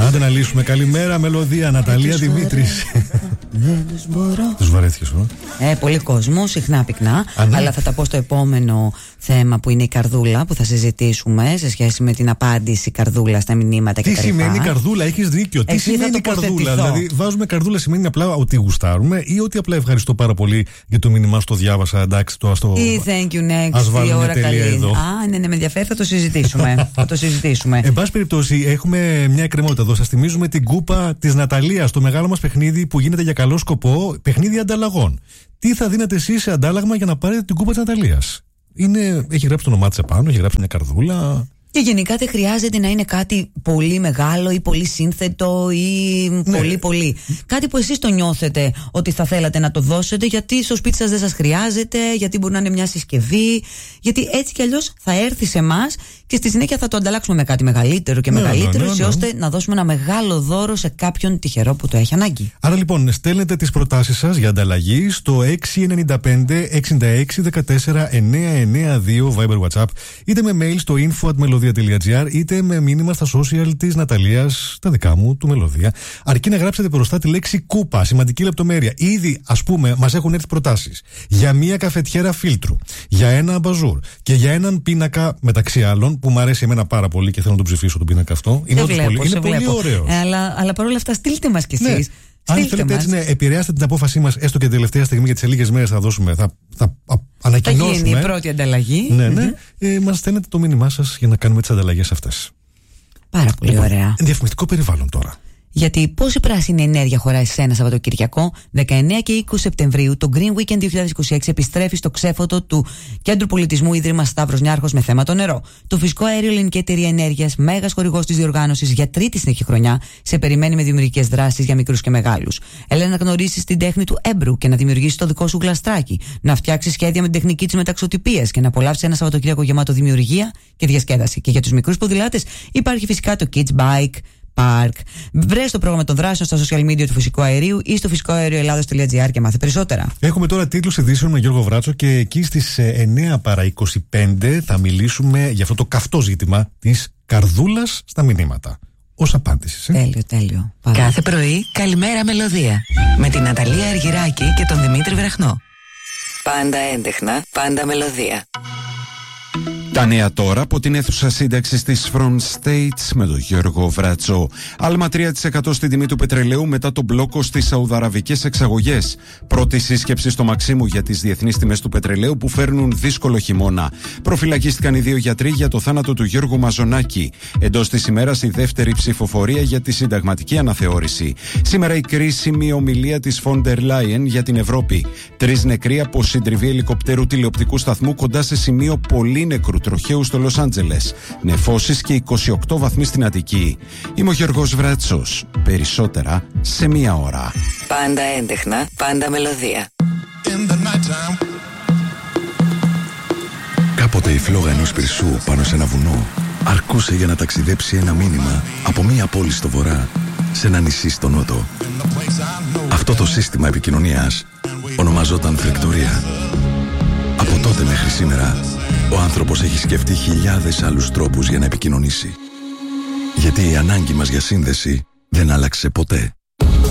Άντε να λύσουμε. Καλημέρα, μελωδία. Ναταλία Δημήτρης. Τους βαρέθηκες, πολύ κόσμο, συχνά πυκνά. Αλλά θα τα πω στο επόμενο θέμα που είναι η καρδούλα, που θα συζητήσουμε σε σχέση με την απάντηση καρδούλα στα μηνύματα κτλ. Τι σημαίνει καρδούλα, έχεις δίκιο. Τι σημαίνει καρδούλα? Δηλαδή, βάζουμε καρδούλα σημαίνει απλά ότι γουστάρουμε ή ότι απλά ευχαριστώ πάρα πολύ για το μήνυμά σου, το διάβασα. Εντάξει, το αστό. Ή thank you next. Ας βάλουμε μια τελεία εδώ. Ναι, με ενδιαφέρει, θα το συζητήσουμε. Θα το συζητήσουμε. Εν πάση περιπτώσει, έχουμε μια εκκρεμότητα εδώ. Σας θυμίζουμε την κούπα της Ναταλίας, το μεγάλο μας παιχνίδι που γίνεται για καλό σκοπό, παιχνίδι ανταλλαγών. Τι θα δίνετε εσείς σε αντάλλαγμα για να πάρετε την κούπα της Ναταλίας? Έχει γράψει το όνομά της επάνω, έχει γράψει μια καρδούλα. Και γενικά δεν χρειάζεται να είναι κάτι πολύ μεγάλο ή πολύ σύνθετο ή πολύ. Κάτι που εσείς το νιώθετε ότι θα θέλατε να το δώσετε, γιατί στο σπίτι σας δεν σας χρειάζεται, γιατί μπορεί να είναι μια συσκευή, γιατί έτσι κι αλλιώς θα έρθει σε εμάς και στη συνέχεια θα το ανταλλάξουμε με κάτι μεγαλύτερο και μεγαλύτερο, ώστε να δώσουμε ένα μεγάλο δώρο σε κάποιον τυχερό που το έχει ανάγκη. Άρα λοιπόν, στέλνετε τις προτάσεις σας για ανταλλαγή στο 695 66 14 992 Viber WhatsApp, είτε με mail στο info@melodia.gr, είτε με μήνυμα στα social της Ναταλίας, τα δικά μου, του Μελωδία. Αρκεί να γράψετε μπροστά τη λέξη κούπα, σημαντική λεπτομέρεια. Ήδη, ας πούμε, μας έχουν έρθει προτάσεις για μία καφετιέρα φίλτρου, για ένα αμπαζούρ και για έναν πίνακα, μεταξύ άλλων, που μου αρέσει εμένα πάρα πολύ και θέλω να τον ψηφίσω τον πίνακα αυτό. Είναι πολύ ωραίο. Αλλά παρόλα αυτά, στείλτε μας κι εσείς. Ναι. Αν θέλετε έτσι, επηρεάστε την απόφασή μας, έστω και την τελευταία στιγμή, γιατί σε λίγες μέρες θα δώσουμε, θα ανακοινώσουμε. Θα γίνει η πρώτη ανταλλαγή. Ναι. Μας στέλνετε το μήνυμά σας για να κάνουμε τις ανταλλαγές αυτές. Πάρα πολύ ωραία. Διαφημιστικό περιβάλλον τώρα. Γιατί πόση πράσινη ενέργεια χωράει σε ένα Σαββατοκυριακό? 19 και 20 Σεπτεμβρίου το Green Weekend 2026 επιστρέφει στο ξέφωτο του Κέντρου Πολιτισμού Ίδρυμα Σταύρος Νιάρχος με θέμα το νερό. Το Φυσικό Αέριο Ελληνική Εταιρεία Ενέργειας, μέγας χορηγός της διοργάνωσης για τρίτη συνεχή χρονιά, σε περιμένει με δημιουργικές δράσεις για μικρούς και μεγάλους. Έλα να γνωρίσεις την τέχνη του έμπρου και να δημιουργήσεις το δικό σου γλαστράκι, να φτιάξεις σχέδια με την τεχνική της μεταξωτυπίας και να απολαύσεις ένα Σαββατοκύριακο γεμάτο δημιουργία και διασκέδαση. Και για τους μικρούς ποδηλάτες υπάρχει φυσικά το Kids Bike Park. Βρες το πρόγραμμα των δράσεων στα social media του Φυσικού Αερίου ή στο φυσικοαερioελλάδος.gr και μάθε περισσότερα. Έχουμε τώρα τίτλους ειδήσεων με Γιώργο Βράτσο και εκεί στις 9 παρά 25 θα μιλήσουμε για αυτό το καυτό ζήτημα της καρδούλας στα μηνύματα. Ως απάντηση. Τέλειο. Κάθε πρωί, καλημέρα Μελωδία. Με την Ναταλία Αργυράκη και τον Δημήτρη Βραχνό. Πάντα έντεχνα, πάντα Μελωδία. Τα νέα τώρα από την αίθουσα σύνταξης της Front States με τον Γιώργο Βράτσο. Άλμα 3% στην τιμή του πετρελαίου μετά τον μπλόκο στις σαουδαραβικές εξαγωγές. Πρώτη σύσκεψη στο Μαξίμου για τις διεθνείς τιμές του πετρελαίου που φέρνουν δύσκολο χειμώνα. Προφυλακίστηκαν οι 2 γιατροί για το θάνατο του Γιώργου Μαζονάκη. Εντός της ημέρας η δεύτερη ψηφοφορία για τη συνταγματική αναθεώρηση. Σήμερα η κρίσιμη ομιλία της Φόντερ Λάιεν για την Ευρώπη. 3 νεκροί από συντριβή ελικοπτέρου τηλεοπτικού σταθμού κοντά σε σημείο πολύ νεκρού τροχαίου στο Λος Άντζελες. Νεφώσεις και 28 βαθμοί στην Αττική. Είμαι ο Γιώργος Βράτσος. Περισσότερα σε 1 ώρα. Πάντα έντεχνα, πάντα Μελωδία. Κάποτε η φλόγα ενός πυρσού πάνω σε ένα βουνό αρκούσε για να ταξιδέψει ένα μήνυμα από μία πόλη στο βορρά σε ένα νησί στο νότο. Αυτό το σύστημα επικοινωνίας ονομαζόταν φλεκτορία. Από τότε μέχρι σήμερα ο άνθρωπος έχει σκεφτεί χιλιάδες άλλους τρόπους για να επικοινωνήσει. Γιατί η ανάγκη μας για σύνδεση δεν άλλαξε ποτέ.